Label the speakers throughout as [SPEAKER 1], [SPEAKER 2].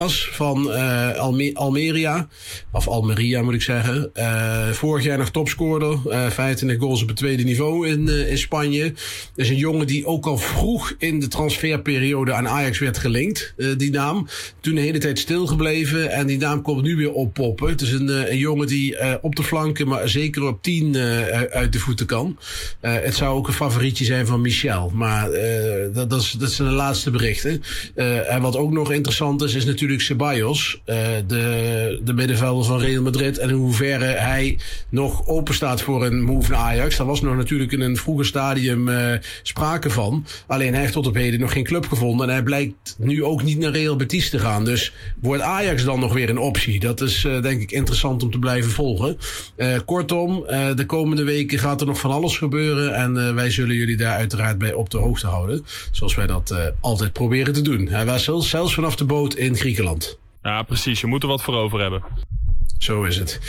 [SPEAKER 1] van Almeria. Of Almeria moet ik zeggen. Vorig jaar nog topscorer. 25 goals op het tweede niveau in Spanje. Dus een jongen die ook al vroeg in de transferperiode aan Ajax werd gelinkt. Die naam. Toen de hele tijd stilgebleven. En die naam komt nu weer oppoppen. Het is een jongen die op de flanken, maar zeker op 10 uit de voeten kan. Het zou ook een favorietje zijn van Michel. Maar dat zijn de laatste berichten. En wat ook nog interessant is natuurlijk Ceballos, de middenvelder van Real Madrid, en in hoeverre hij nog open staat voor een move naar Ajax. Daar was nog natuurlijk in een vroeger stadium sprake van. Alleen hij heeft tot op heden nog geen club gevonden en hij blijkt nu ook niet naar Real Betis te gaan. Dus wordt Ajax dan nog weer een optie? Dat is denk ik interessant om te blijven volgen. Kortom, de komende weken gaat er nog van alles gebeuren en wij zullen jullie daar uiteraard bij op de hoogte houden. Zoals wij dat altijd proberen te doen. Hij was zelfs vanaf de boot in Griekenland.
[SPEAKER 2] Ja, precies. Je moet er wat voor over hebben.
[SPEAKER 1] Zo is het.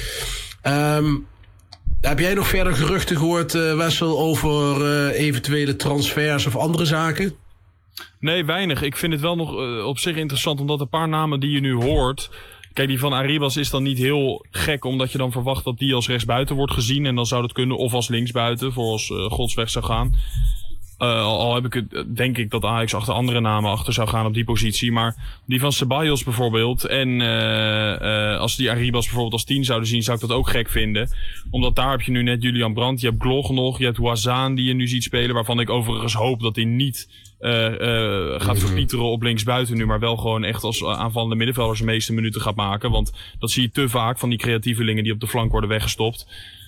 [SPEAKER 1] Heb jij nog verder geruchten gehoord, Wessel, over eventuele transfers of andere zaken?
[SPEAKER 2] Nee, weinig. Ik vind het wel nog op zich interessant, omdat een paar namen die je nu hoort... Kijk, die van Arribas is dan niet heel gek, omdat je dan verwacht dat die als rechtsbuiten wordt gezien. En dan zou dat kunnen, of als linksbuiten, voor als Gods weg zou gaan. Al heb ik het, denk ik dat Ajax achter andere namen achter zou gaan op die positie. Maar die van Ceballos bijvoorbeeld. En als die Arribas bijvoorbeeld als 10 zouden zien, zou ik dat ook gek vinden. Omdat daar heb je nu net Julian Brandt. Je hebt Gloch nog. Je hebt Wazaan die je nu ziet spelen. Waarvan ik overigens hoop dat hij niet gaat verpieteren op linksbuiten nu. Maar wel gewoon echt als aanvallende middenvelders de meeste minuten gaat maken. Want dat zie je te vaak van die creatievelingen die op de flank worden weggestopt.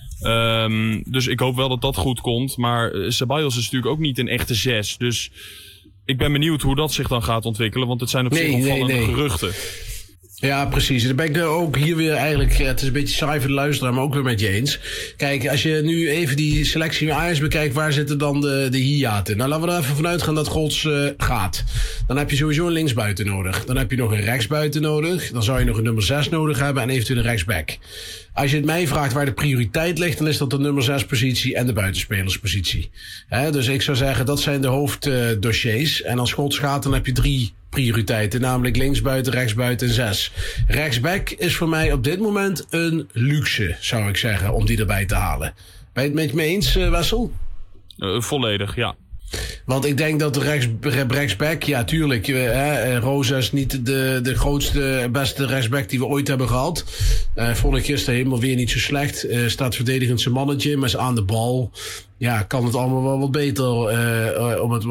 [SPEAKER 2] Dus ik hoop wel dat dat goed komt. Maar Ceballos is natuurlijk ook niet een echte 6. Dus ik ben benieuwd hoe dat zich dan gaat ontwikkelen. Want het zijn op zich opvallende geruchten.
[SPEAKER 1] Ja, precies. Dan ben ik ook hier weer eigenlijk... Het is een beetje saai voor de luisteraar, maar ook weer met je eens. Kijk, als je nu even die selectie van Ajax bekijkt... waar zitten dan de hiaten? Nou, laten we er even vanuit gaan dat Gods gaat. Dan heb je sowieso een linksbuiten nodig. Dan heb je nog een rechtsbuiten nodig. Dan zou je nog een nummer 6 nodig hebben en eventueel een rechtsback. Als je het mij vraagt waar de prioriteit ligt... dan is dat de nummer 6 positie en de buitenspelerspositie. Dus ik zou zeggen, dat zijn de hoofddossiers. En als Gods gaat, dan heb je 3 prioriteiten, namelijk linksbuiten, rechtsbuiten en 6. Rechtsback is voor mij op dit moment een luxe, zou ik zeggen, om die erbij te halen. Ben je het met me eens, Wessel?
[SPEAKER 2] Volledig, ja.
[SPEAKER 1] Want ik denk dat de rechtsback, ja tuurlijk, Rosa is niet de grootste, beste rechtsback die we ooit hebben gehad. Vond ik gisteren helemaal weer niet zo slecht. Staat verdedigend zijn mannetje, maar is aan de bal. Ja, kan het allemaal wel wat beter, om het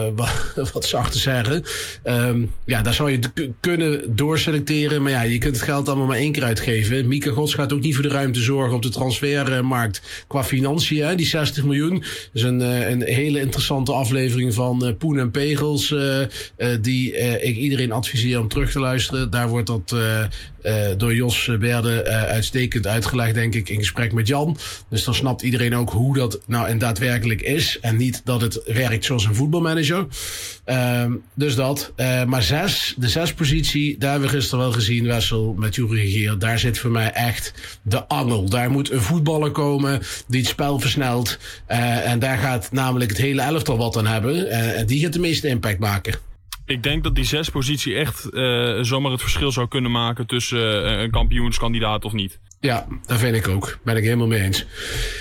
[SPEAKER 1] wat zacht te zeggen. Ja, daar zou je kunnen doorselecteren. Maar ja, je kunt het geld allemaal maar 1 keer uitgeven. Mika Gods gaat ook niet voor de ruimte zorgen op de transfermarkt qua financiën. Hè? Die 60 miljoen. Dat is een hele interessante aflevering van Poen en Pegels. Die ik iedereen adviseer om terug te luisteren. Daar wordt dat door Jos Berde uitstekend uitgelegd, denk ik, in gesprek met Jan. Dus dan snapt iedereen ook hoe dat nou en daadwerkelijk is. En niet dat het werkt zoals een voetbalmanager. Dus dat. Maar de 6 positie, daar hebben we gisteren wel gezien, Wessel, met Juri Geer. Daar zit voor mij echt de angel. Daar moet een voetballer komen die het spel versnelt. En daar gaat namelijk het hele elftal wat aan hebben. En die gaat de meeste impact maken.
[SPEAKER 2] Ik denk dat die 6 positie echt zomaar het verschil zou kunnen maken tussen een kampioenskandidaat of niet. Ja,
[SPEAKER 1] dat vind ik ook. Ben ik helemaal mee eens.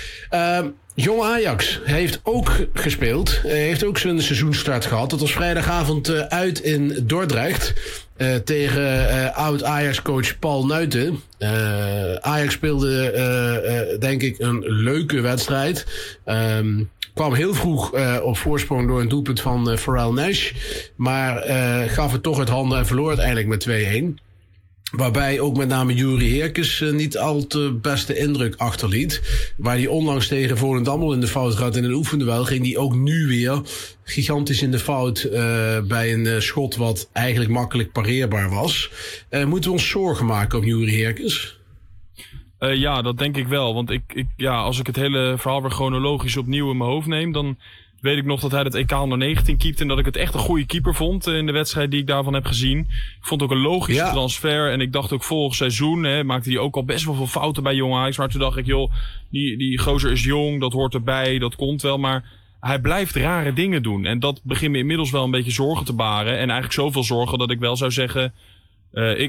[SPEAKER 1] Jong Ajax heeft ook gespeeld. Heeft ook zijn seizoenstart gehad. Dat was vrijdagavond uit in Dordrecht. Tegen oud-Ajax-coach Paul Nuiten. Ajax speelde denk ik een leuke wedstrijd. Kwam heel vroeg op voorsprong door een doelpunt van Pharrell Nash. Maar gaf het toch uit handen en verloor uiteindelijk met 2-1. Waarbij ook met name Juri Herkes niet al te beste indruk achterliet. Waar hij onlangs tegen Volendam in de fout gaat in een oefenduel, ging hij ook nu weer gigantisch in de fout bij een schot wat eigenlijk makkelijk pareerbaar was. Moeten we ons zorgen maken op Juri Herkes?
[SPEAKER 2] Ja, dat denk ik wel. Want als ik het hele verhaal weer chronologisch opnieuw in mijn hoofd neem, dan weet ik nog dat hij het EK onder 19 keepte en dat ik het echt een goede keeper vond in de wedstrijd die ik daarvan heb gezien. Ik vond het ook een logische transfer en ik dacht ook vorig seizoen maakte hij ook al best wel veel fouten bij Jong Ajax. Maar toen dacht ik, joh, die gozer is jong, dat hoort erbij, dat komt wel. Maar hij blijft rare dingen doen en dat begint me inmiddels wel een beetje zorgen te baren. En eigenlijk zoveel zorgen dat ik wel zou zeggen,